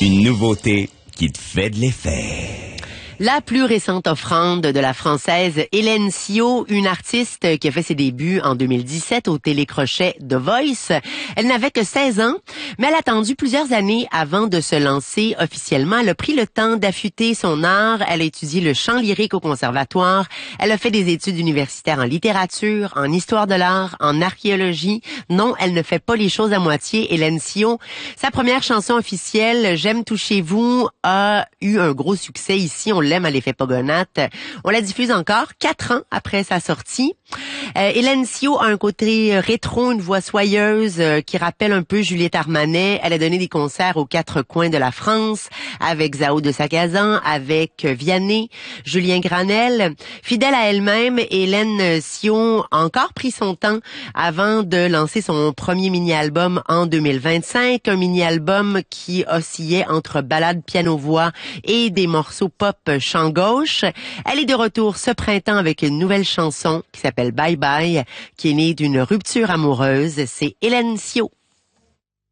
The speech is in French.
Une nouveauté qui te fait de l'effet. La plus récente offrande de la Française Hélène Sio, une artiste qui a fait ses débuts en 2017 au télécrochet The Voice. Elle n'avait que 16 ans, mais elle a attendu plusieurs années avant de se lancer officiellement. Elle a pris le temps d'affûter son art. Elle a étudié le chant lyrique au conservatoire. Elle a fait des études universitaires en littérature, en histoire de l'art, en archéologie. Non, elle ne fait pas les choses à moitié, Hélène Sio. Sa première chanson officielle, J'aime toucher vous, a eu un gros succès ici. On l'aime à l'effet Pogonate. On la diffuse encore 4 ans après sa sortie. Hélène Sio a un côté rétro, une voix soyeuse qui rappelle un peu Juliette Armanet. Elle a donné des concerts aux 4 coins de la France avec Zao de Sagazan, avec Vianney, Julien Granel. Fidèle à elle-même, Hélène Sio a encore pris son temps avant de lancer son premier mini-album en 2025. Un mini-album qui oscillait entre ballades piano-voix et des morceaux pop chant gauche. Elle est de retour ce printemps avec une nouvelle chanson qui s'appelle Bye Bye, qui est née d'une rupture amoureuse. C'est Hélène Sio.